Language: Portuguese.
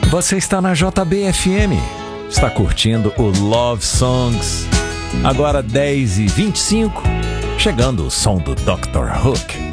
Você está na JBFM, está curtindo o Love Songs. Agora 10h25, chegando o som do Dr. Hook.